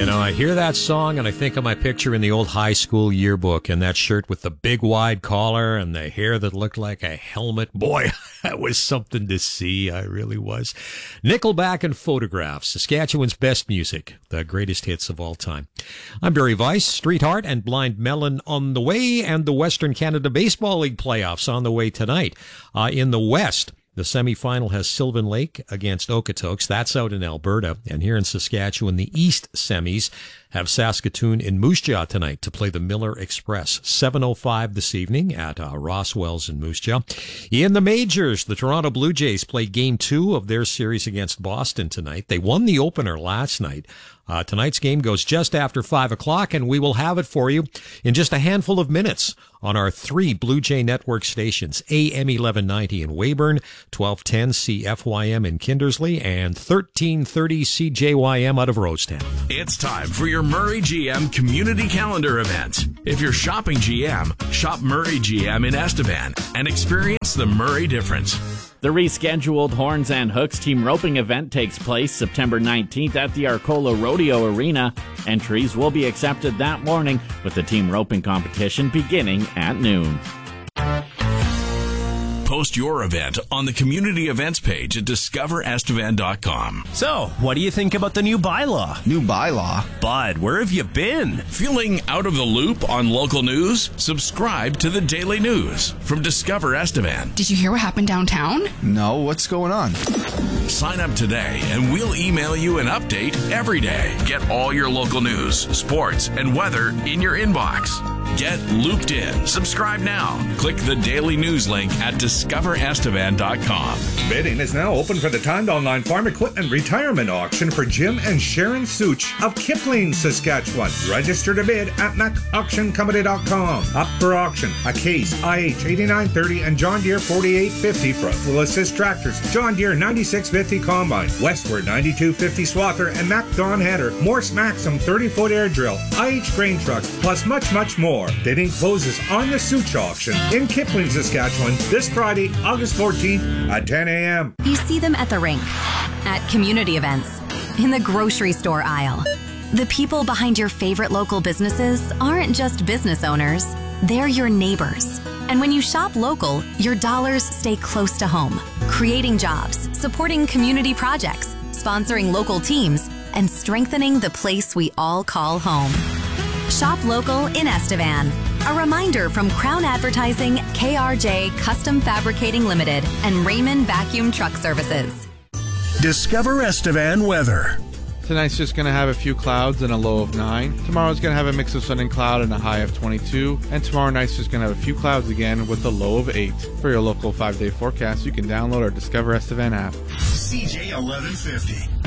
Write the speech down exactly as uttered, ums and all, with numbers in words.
You know, I hear that song and I think of my picture in the old high school yearbook and that shirt with the big wide collar and the hair that looked like a helmet. Boy, that was something to see. I really was. Nickelback and Photographs, Saskatchewan's best music, the greatest hits of all time. I'm Barry Weiss. Streetheart and Blind Melon on the way, and the Western Canada Baseball League playoffs on the way tonight. Uh, in the West, the semifinal has Sylvan Lake against Okotoks. That's out in Alberta. And here in Saskatchewan, the East semis have Saskatoon and Moose Jaw tonight to play the Miller Express. seven oh five this evening at uh, Rosswells in Moose Jaw. In the majors, the Toronto Blue Jays play game two of their series against Boston tonight. They won the opener last night. Uh, tonight's game goes just after five o'clock, and we will have it for you in just a handful of minutes on our three Blue Jay Network stations, A M eleven ninety in Weyburn, twelve ten C F Y M in Kindersley, and thirteen thirty C J Y M out of Rosetown. It's time for your Murray G M Community Calendar event. If you're shopping G M, shop Murray G M in Estevan and experience the Murray difference. The rescheduled Horns and Hooks team roping event takes place September nineteenth at the Arcola Rodeo Arena. Entries will be accepted that morning, with the team roping competition beginning at noon. Post your event on the community events page at discover estevan dot com. So, what do you think about the new bylaw? New bylaw? Bud, where have you been? Feeling out of the loop on local news? Subscribe to the Daily News from Discover Estevan. Did you hear what happened downtown? No, what's going on? Sign up today and we'll email you an update every day. Get all your local news, sports, and weather in your inbox. Get looped in. Subscribe now. Click the Daily News link at discover estevan dot com. Bidding is now open for the timed online farm equipment retirement auction for Jim and Sharon Such of Kipling, Saskatchewan. Register to bid at mac auction company dot com. Up for auction, a Case I H eighty-nine thirty and John Deere forty-eight fifty front wheel assist tractors, John Deere ninety-six fifty combine, Westward ninety-two fifty swather, and Mac Dawn header, Morse Maxim thirty foot air drill, I H grain trucks, plus much, much more. Bidding closes on the Such auction in Kipling, Saskatchewan this Friday, August fourteenth at ten a.m. You see them at the rink, at community events, in the grocery store aisle. The people behind your favorite local businesses aren't just business owners, they're your neighbors. And when you shop local, your dollars stay close to home, creating jobs, supporting community projects, sponsoring local teams, and strengthening the place we all call home. Shop local in Estevan. A reminder from Crown Advertising, K R J Custom Fabricating Limited, and Raymond Vacuum Truck Services. Discover Estevan weather. Tonight's just going to have a few clouds and a low of nine. Tomorrow's going to have a mix of sun and cloud and a high of twenty-two. And tomorrow night's just going to have a few clouds again with a low of eight. For your local five-day forecast, you can download our Discover Estevan app. C J eleven fifty.